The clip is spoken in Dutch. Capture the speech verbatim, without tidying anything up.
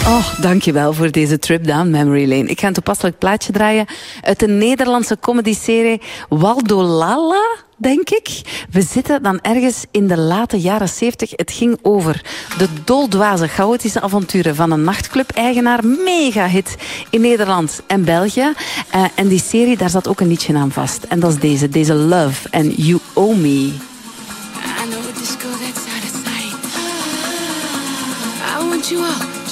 Oh, dankjewel voor deze trip down memory lane. Ik ga een toepasselijk plaatje draaien uit de Nederlandse comedyserie Waldolala, denk ik. We zitten dan ergens in de late jaren zeventig. Het ging over de doldwaze, chaotische avonturen van een nachtclub-eigenaar. Mega hit in Nederland en België. Uh, en die serie, daar zat ook een liedje aan vast. En dat is deze, deze Love and You Owe Me. I know a disco that's out of sight. I want you all.